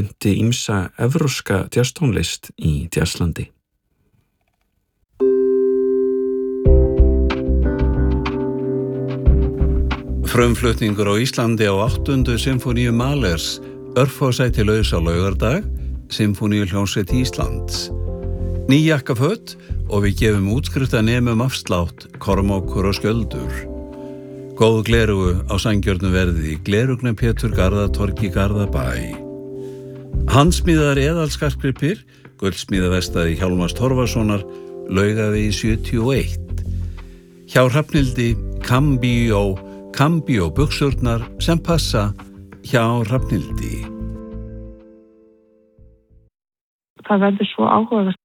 kynnti ýmsa evrópska djasstónlist í Djasslandi. Frumflutningur á Íslandi á 8. symfóníu Mahlers, örfásæti laus á laugardag, Symfóníuhljómsveit Íslands. Ný jakkaföt og við gefum útskriftarnemum afslátt, Kormákur og Skjöldur. Góð glerugu á sanngjörnu verði, Glerugna Pétur Garðatorgi Garðabæ. Handsmíðaðar eðalskartgripir, gullsmíðaverkstæði Hjálmars Torfasonar, Laugavegi 71. Hjá Hrafnhildi Cambio buxurnar sem passa hjá Hrafnhildi. Það verður svo áhugavert